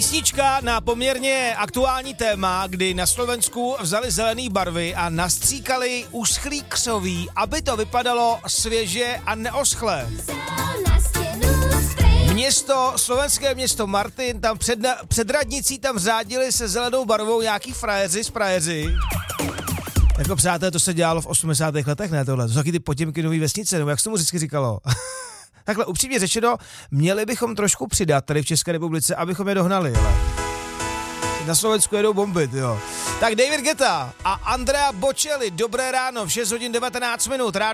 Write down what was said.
Písnička na poměrně aktuální téma, kdy na Slovensku vzali zelený barvy a nastříkali uschlý křoví, aby to svěže a neoschlé. Slovenské město Martin, tam před radnicí tam řádili se zelenou barvou nějaký frajeři. Jako přátelé, to se dělalo v 80. letech, ne tohle. To jsou taky ty Potěmkinový vesnice, nebo jak se tomu vždycky říkalo. Takhle upřímně řečeno, měli bychom trošku přidat tady v České republice, abychom je dohnali, ale na Slovensku jedou bombit, jo. Tak David Guetta a Andrea Bocelli, dobré ráno, v 6 hodin 19 minut.